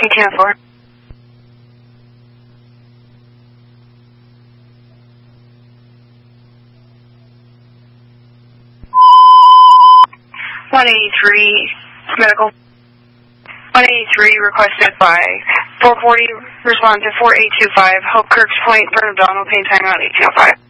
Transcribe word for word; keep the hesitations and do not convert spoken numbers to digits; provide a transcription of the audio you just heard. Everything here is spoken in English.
eighteen oh four. one eighty-three, medical. one eighty-three requested by four forty, respond to four eight two five, Hope Kirk's Point, Bernardino, pain time out eighteen oh five.